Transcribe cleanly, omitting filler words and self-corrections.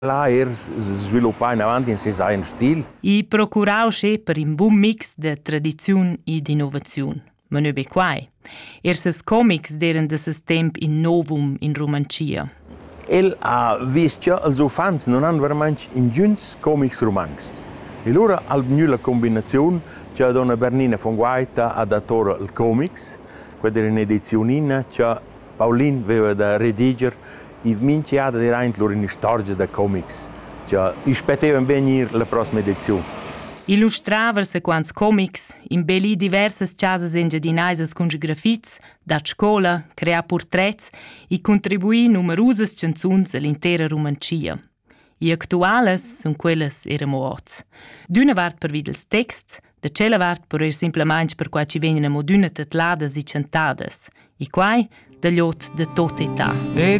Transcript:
Là sviluppare in avanti in un stil. I procurau sche per un buon mix de tradiziun e d'innovaziun. Ma non è quai. Ses comics deren de ses temp in novum in Romancia. El ha visto che els fans non hanno veramente in giuns comics romans. E allora ha venu la combinazione che donna Bernina von Guaita ha dato il comics, quella era un'edizionina che Paulin aveva da redigere e minci ha da dire loro in storia da comics, che aspettavano bene la prossima edizione. Illustrava sequans comics, imbellì diversas casas engiadinaises con grafits, dat scola, crea portrets e contribuì numerosas canzuns all'intera Romancia. I actuales sun quelles eramo oz. D'una vart per videls texts, da cella vart per simplemente per quai ci vengono moduna tatladas e cantadas. I quai da gliot de tota età. E